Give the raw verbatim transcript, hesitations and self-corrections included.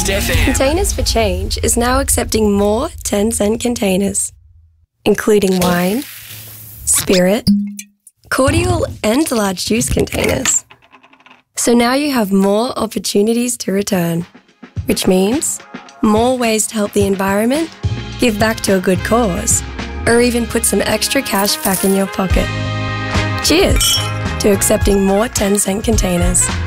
Boost F M. Containers for Change is now accepting more ten cent containers, including wine, spirit, cordial and large juice containers. So now you have more opportunities to return, which means more ways to help the environment, give back to a good cause, or even put some extra cash back in your pocket. Cheers to accepting more ten cent containers.